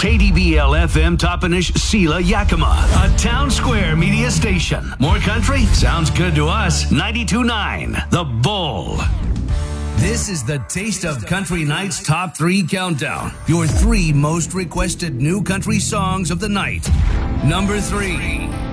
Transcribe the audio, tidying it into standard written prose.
KDBL FM Toppenish Sila Yakima, a Town Square media station. More country? Sounds good to us. 92.9, The Bull. This is the Taste of Country Night's Top 3 Countdown. Your 3 most requested new country songs of the night. Number 3.